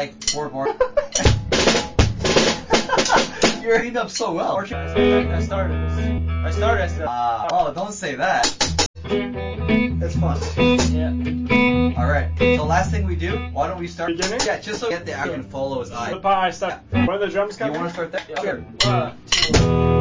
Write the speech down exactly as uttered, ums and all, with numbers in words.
like four bars. You're cleaned up so well. I started I started I started as the... Uh, oh, don't say that. It's fun. Yeah. Alright, so last thing we do, why don't we start... Beginning? Yeah, just so we get the act and follow his eye. The part I start. When the drums You come want to in? start that? Yeah. Sure. One, two.